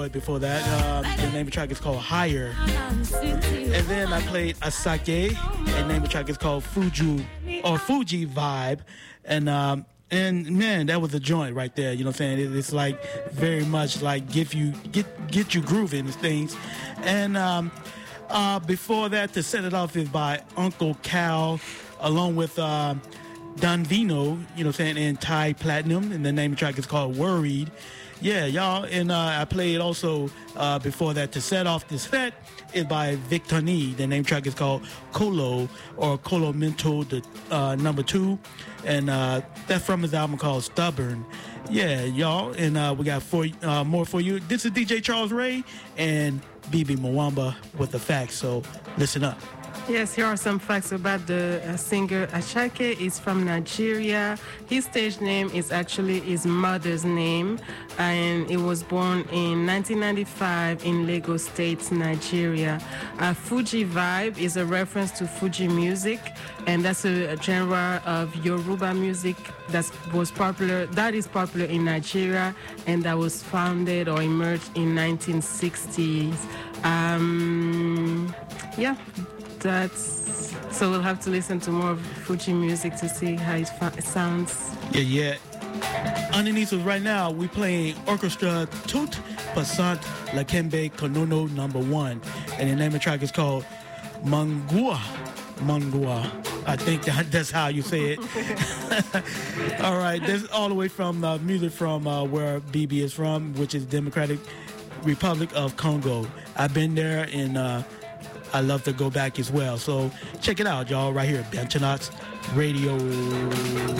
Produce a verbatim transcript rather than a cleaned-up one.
But before that, um, the name of the track is called Higher. And then I played Asake, and the name of the track is called Fuji or Fuji Vibe. And um, and man, that was a joint right there. You know what I'm saying? It, it's like very much like get you get get you grooving and things. And um, uh, before that, to set it off is by Uncle Cal, along with uh, Don Vino. You know what I'm saying? And Ty Platinum. And the name of the track is called Worried. Yeah, y'all, and uh, I played also uh, before that to set off this set is by Victoni. The name track is called Colo or Colo Mento, the uh, number two, and uh, that's from his album called Stubborn. Yeah, y'all, and uh, we got four, uh, more for you. This is D J Charles Ray and B B Mwamba with the facts, so listen up. Yes, here are some facts about the uh, singer Asake. He's from Nigeria. His stage name is actually his mother's name, and he was born in nineteen ninety-five in Lagos State, Nigeria. Uh, Fuji Vibe is a reference to Fuji music, and that's a, a genre of Yoruba music that was popular. That is popular in Nigeria, and that was founded or emerged in nineteen sixties. Um, yeah. That's so we'll have to listen to more of Fuji music to see how it, fa- it sounds. Yeah, yeah. Underneath us right now, we playing Orchestra Tout Passant Lakembe Konono number one. And the name of the track is called Mangua. Mangua. I think that, that's how you say it. All right. This is all the way from uh, music from uh, where B B is from, which is Democratic Republic of Congo. I've been there and uh, I love to go back as well. So check it out, y'all, right here, Bentonauts Radio.